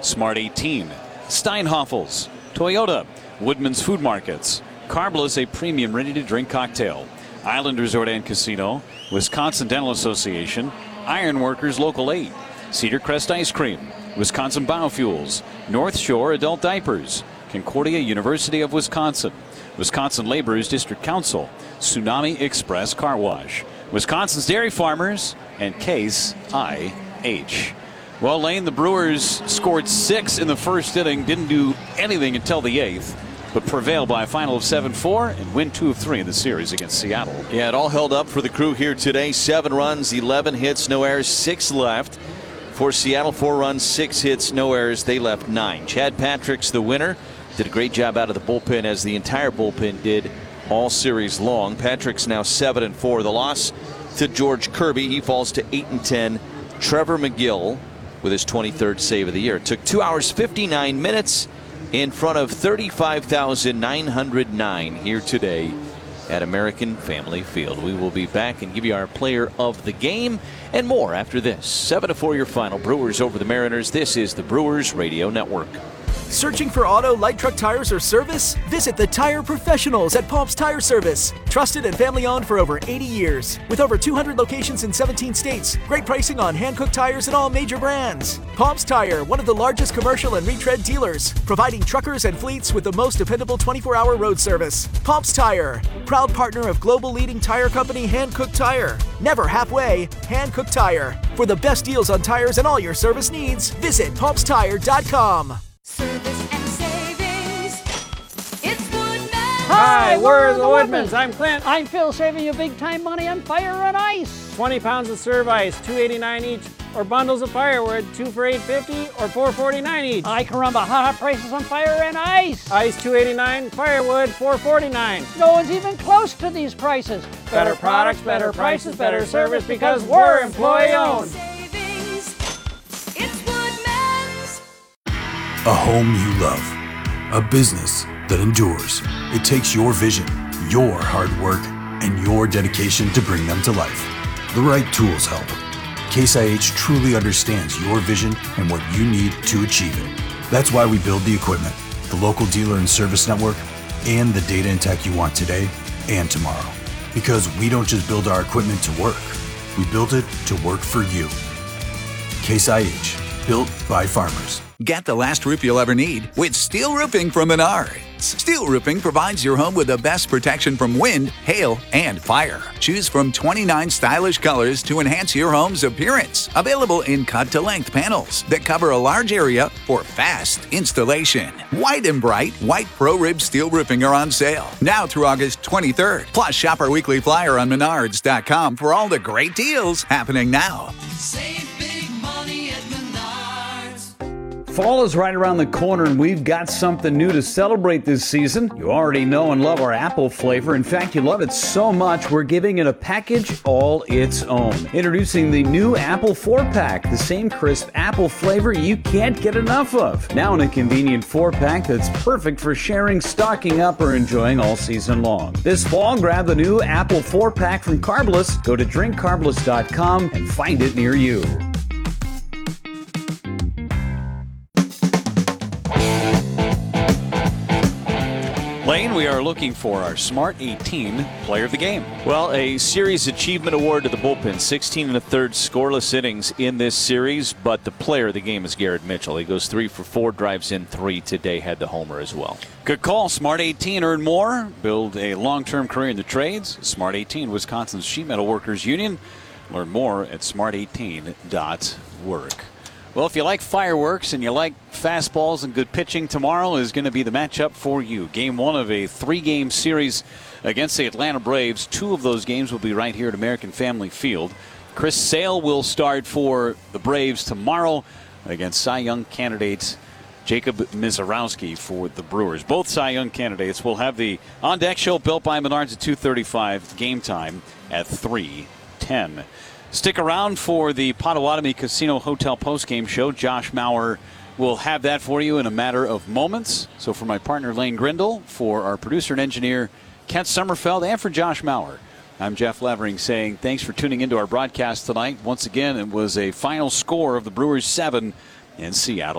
Smart 18, Steinhoffels, Toyota, Woodman's Food Markets, Carbless, a premium ready-to-drink cocktail, Island Resort and Casino, Wisconsin Dental Association, Ironworkers Local 8, Cedar Crest Ice Cream, Wisconsin Biofuels, North Shore Adult Diapers, Concordia University of Wisconsin, Wisconsin Laborers District Council, Tsunami Express Car Wash, Wisconsin's Dairy Farmers, and Case IH. Well, Lane, the Brewers scored 6 in the first inning, didn't do anything until the 8th, but prevailed by a final of 7-4 and win 2 of 3 in the series against Seattle. Yeah, it all held up for the crew here today. 7 runs, 11 hits, no errors, 6 left. For Seattle, 4 runs, 6 hits, no errors. They left 9. Chad Patrick's the winner. Did a great job out of the bullpen, as the entire bullpen did all series long. Patrick's now 7-4. The loss to George Kirby. He falls to 8-10. Trevor McGill with his 23rd save of the year. It took 2 hours, 59 minutes in front of 35,909 here today at American Family Field. We will be back and give you our player of the game and more after this. 7-4 your final. Brewers over the Mariners. This is the Brewers Radio Network. Searching for auto, light truck tires, or service? Visit the Tire Professionals at Paul's Tire Service. Trusted and family-owned for over 80 years. With over 200 locations in 17 states. Great pricing on hand-cooked tires and all major brands. Paul's Tire, one of the largest commercial and retread dealers. Providing truckers and fleets with the most dependable 24-hour road service. Paul's Tire, proud partner of global leading tire company Hankook Tire. Never halfway, Hankook Tire. For the best deals on tires and all your service needs, visit paulstire.com. Service and savings. It's Woodman. Hi, we're the Woodmans. I'm Clint. I'm Phil, saving you big time money on fire and ice. 20 pounds of serve ice, $2.89 each, or bundles of firewood, 2 for $8.50 or $4.49 each. Ay caramba, hot prices on fire and ice. Ice $2.89, firewood $4.49. No one's even close to these prices. Better products, better prices, better service, because we're employee owned. Savings. It's Woodman's. A home you love. A business that endures. It takes your vision, your hard work, and your dedication to bring them to life. The right tools help. Case IH truly understands your vision and what you need to achieve it. That's why we build the equipment, the local dealer and service network, and the data and tech you want today and tomorrow. Because we don't just build our equipment to work. We build it to work for you. Case IH, built by farmers. Get the last roof you'll ever need with steel roofing from Menards. Steel roofing provides your home with the best protection from wind, hail, and fire. Choose from 29 stylish colors to enhance your home's appearance. Available in cut-to-length panels that cover a large area for fast installation. White and bright white Pro-Rib steel roofing are on sale now through August 23rd. Plus, shop our weekly flyer on Menards.com for all the great deals happening now. Save big money at Menards. Fall is right around the corner, and we've got something new to celebrate this season. You already know and love our apple flavor. In fact, you love it so much, we're giving it a package all its own. Introducing the new Apple 4-pack, the same crisp apple flavor you can't get enough of. Now in a convenient 4-pack that's perfect for sharing, stocking up, or enjoying all season long. This fall, grab the new Apple 4-pack from Carbless. Go to drinkcarbless.com and find it near you. Lane, we are looking for our Smart 18 player of the game. Well, a series achievement award to the bullpen. 16 1/3 scoreless innings in this series, but the player of the game is Garrett Mitchell. He goes 3 for 4, drives in 3 today, had the homer as well. Good call. Smart 18, earn more, build a long-term career in the trades. Smart 18, Wisconsin's Sheet Metal Workers Union. Learn more at smart18.work. Well, if you like fireworks and you like fastballs and good pitching, tomorrow is going to be the matchup for you. Game 1 of a 3-game series against the Atlanta Braves. 2 of those games will be right here at American Family Field. Chris Sale will start for the Braves tomorrow against Cy Young candidate Jacob Mizorowski for the Brewers. Both Cy Young candidates will have the on-deck show built by Menards at 2:35. Game time at 3:10. Stick around for the Potawatomi Casino Hotel postgame show. Josh Mauer will have that for you in a matter of moments. So for my partner Lane Grindle, for our producer and engineer Kent Sommerfeld, and for Josh Mauer, I'm Jeff Levering saying thanks for tuning into our broadcast tonight. Once again, it was a final score of the Brewers 7 in Seattle.